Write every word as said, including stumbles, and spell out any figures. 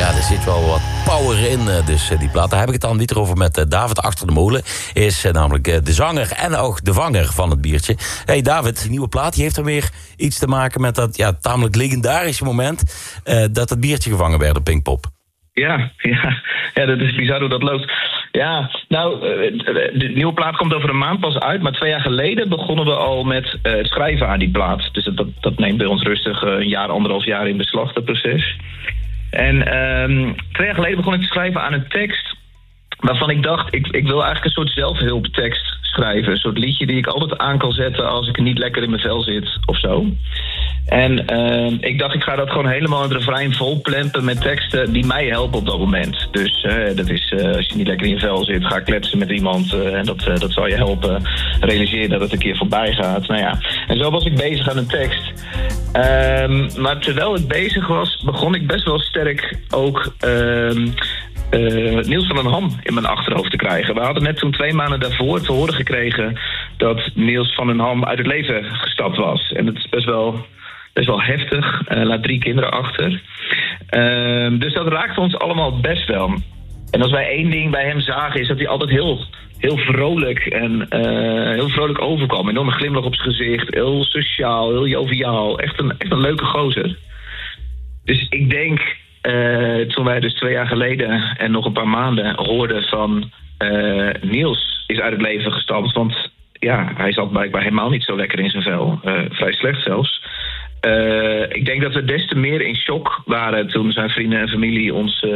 Ja, er zit wel wat power in, uh, dus uh, die plaat. Daar heb ik het dan niet erover met uh, David Achter de Molen. Is uh, namelijk uh, de zanger en ook de vanger van het biertje. Hey David, die nieuwe plaat die heeft er weer iets te maken met dat ja, tamelijk legendarische moment... Uh, dat het biertje gevangen werd op Pinkpop. Ja, ja, ja, dat is bizar hoe dat loopt. Ja, nou, de nieuwe plaat komt over een maand pas uit... maar twee jaar geleden begonnen we al met uh, het schrijven aan die plaat. Dus dat, dat neemt bij ons rustig uh, een jaar, anderhalf jaar in beslag, dat proces. En um, twee jaar geleden begon ik te schrijven aan een tekst... waarvan ik dacht, ik, ik wil eigenlijk een soort zelfhulptekst schrijven. Een soort liedje die ik altijd aan kan zetten als ik niet lekker in mijn vel zit of zo. En uh, ik dacht, ik ga dat gewoon helemaal in het refrein volplempen met teksten die mij helpen op dat moment. Dus uh, dat is, uh, als je niet lekker in je vel zit, ga kletsen met iemand uh, en dat, uh, dat zal je helpen. Realiseer dat het een keer voorbij gaat. Nou ja, en zo was ik bezig aan een tekst. Um, maar terwijl ik bezig was, begon ik best wel sterk ook... Um, Uh, Niels van den Ham in mijn achterhoofd te krijgen. We hadden net toen twee maanden daarvoor te horen gekregen... dat Niels van den Ham uit het leven gestapt was. En dat is best wel, best wel heftig. Uh, laat drie kinderen achter. Uh, dus dat raakte ons allemaal best wel. En als wij één ding bij hem zagen... is dat hij altijd heel, heel vrolijk en uh, heel vrolijk overkwam. Enorme glimlach op zijn gezicht. Heel sociaal, heel joviaal. Echt een, echt een leuke gozer. Dus ik denk... Uh, toen wij dus twee jaar geleden en nog een paar maanden hoorden van uh, Niels is uit het leven gestapt. Want ja, hij zat blijkbaar helemaal niet zo lekker in zijn vel. Uh, vrij slecht zelfs. Uh, ik denk dat we des te meer in shock waren toen zijn vrienden en familie ons... Uh,